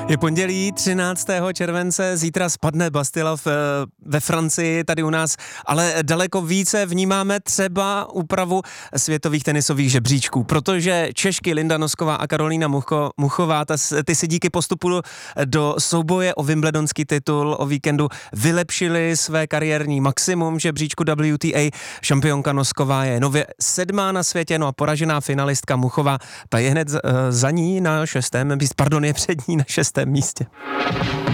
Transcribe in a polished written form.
Je pondělí 13. července, zítra spadne Bastille ve Francii, tady u nás, ale daleko více vnímáme třeba úpravu světových tenisových žebříčků, protože Češky Linda Nosková a Karolína Muchová, ty si díky postupu do souboje o wimbledonský titul o víkendu vylepšili své kariérní maximum žebříčku WTA. Šampionka Nosková je nově 7. na světě, no a poražená finalistka Muchová, ta je hned za ní na 6. místě, je před ní na 6. místě.